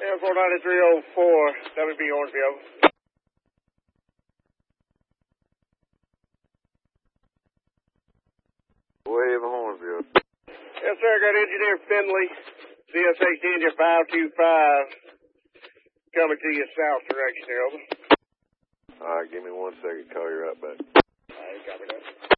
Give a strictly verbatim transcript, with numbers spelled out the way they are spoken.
Air four ninety-three oh four, W B Hornsby. William Hornsby. Yes, sir. I got Engineer Finley, C S H engine five two five, coming to you south direction here, over. All right, give me one second. Call you right back. All right, copy that.